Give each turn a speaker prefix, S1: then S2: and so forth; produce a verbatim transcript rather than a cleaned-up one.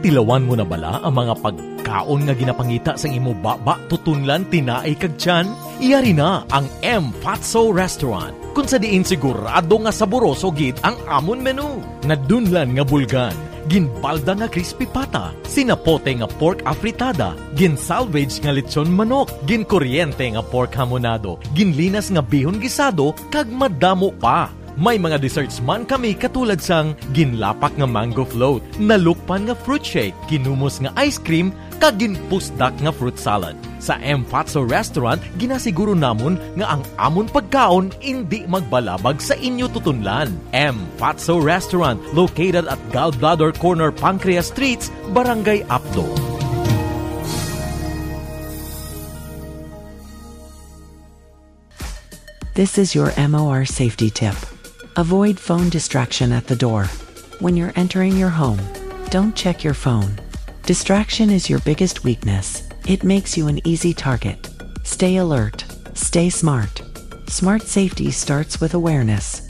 S1: Natilawan mo na bala ang mga pagkaon nga ginapangita sa imo baba tutunlan tinaay kag tiyan? Iyari na ang M. Fatso Restaurant. Kung sa diin sigurado nga saboroso gid ang amon menu. Nadunlan nga bulgan, ginbalda nga crispy pata, sinapote nga pork afritada, ginsalvage nga lechon manok, ginkuryente nga pork hamonado, ginlinas nga bihon gisado, kag madamo pa. May mga desserts man kami katulad sang ginlapak nga mango float, nalukpan nga fruit shake, kinumos nga ice cream, kag ginpusdak nga fruit salad. Sa M. Fatso Restaurant, ginasiguro namon nga ang amon pagkaon hindi magbalabag sa inyo tutunlan. M. Fatso Restaurant, located at Gallbladder Corner, Pancreas Streets, Barangay Apto.
S2: This is your M O R safety tip. Avoid phone distraction at the door. When you're entering your home, don't check your phone. Distraction is your biggest weakness. It makes you an easy target. Stay alert. Stay smart. Smart safety starts with awareness.